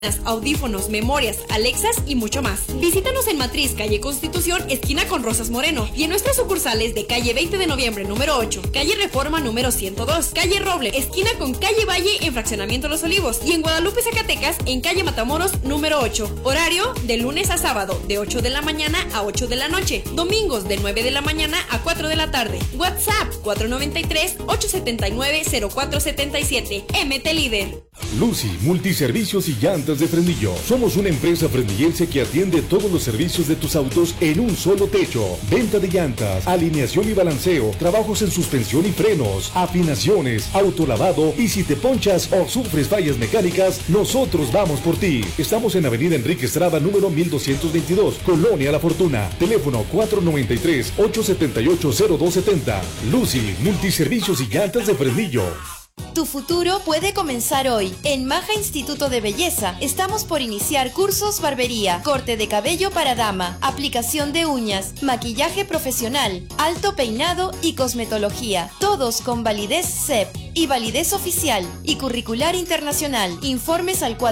audífonos, memorias, Alexas y mucho más. Visítanos en Matriz, calle Constitución, esquina con Rosas Moreno, y en nuestras sucursales de calle 20 de noviembre, número 8, calle Reforma, número 102, calle Roble, esquina con calle Valle, en Fraccionamiento Los Olivos, y en Guadalupe, Zacatecas, en calle Matamoros, número 8. Horario de lunes a sábado, de 8 de la mañana a 8 de la noche. Domingos, de 9 de la mañana a 4 de la tarde. WhatsApp, 493-879-0477. MT Líder. Lucy, multiservicios y llantas de Fresnillo. Somos una empresa fresnillense que atiende todos los servicios de tus autos en un solo techo. Venta de llantas, alineación y balanceo, trabajos en suspensión y frenos, afinaciones, autolavado, y si te ponchas o sufres fallas mecánicas, nosotros vamos por ti. Estamos en Avenida Enrique Estrada, número 1222, Colonia La Fortuna. Teléfono 493-878-0270. Lucy, multiservicios y llantas de Fresnillo. Tu futuro puede comenzar hoy. En Maja Instituto de Belleza estamos por iniciar cursos barbería, corte de cabello para dama, aplicación de uñas, maquillaje profesional, alto peinado y cosmetología. Todos con validez CEP y validez oficial y curricular internacional. Informes al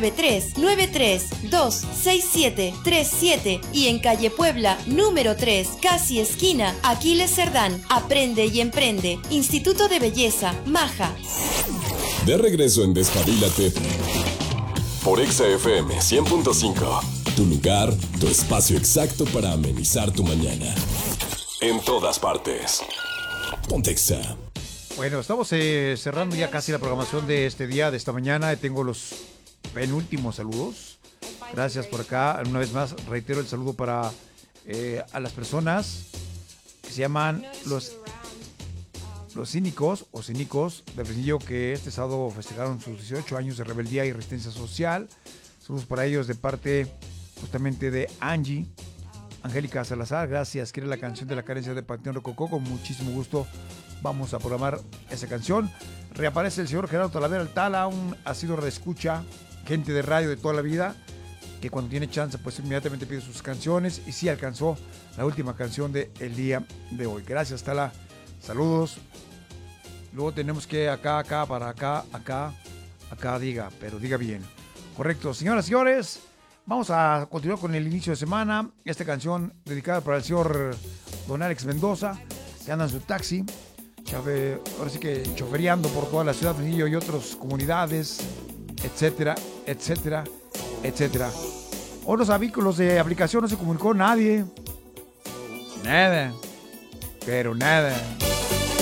493-932-6737 y en calle Puebla, número 3, casi esquina, Aquiles Cerdán. Aprende y emprende. Instituto de Belleza, Maja. De regreso en Despabilate por Exa FM 100.5. Tu lugar, tu espacio exacto para amenizar tu mañana. En todas partes. Ponte Exa. Bueno, estamos cerrando ya casi la programación de este día, de esta mañana. Tengo los penúltimos saludos. Gracias por acá. Una vez más, reitero el saludo para a las personas que se llaman los cínicos o cínicos de Fresnillo, que este sábado festejaron sus 18 años de rebeldía y resistencia social. Saludos para ellos de parte justamente de Angie, Angélica Salazar. Gracias. Quiere la canción de la carencia de Panteón Rococó. Con muchísimo gusto vamos a programar esa canción. Reaparece el señor Gerardo Talavera Altala, un asiduo reescucha, gente de radio de toda la vida, que cuando tiene chance pues inmediatamente pide sus canciones, y sí alcanzó la última canción del día de hoy. Gracias, Tala. Saludos. Luego tenemos que acá, diga, pero diga bien. Correcto, señoras y señores, vamos a continuar con el inicio de semana. Esta canción dedicada para el señor Don Alex Mendoza, que anda en su taxi, ahora sí que chofereando por toda la ciudad de Fresnillo y otras comunidades, etcétera, etcétera, etcétera. Otros vehículos de aplicación no se comunicó nadie. Nada, pero nada.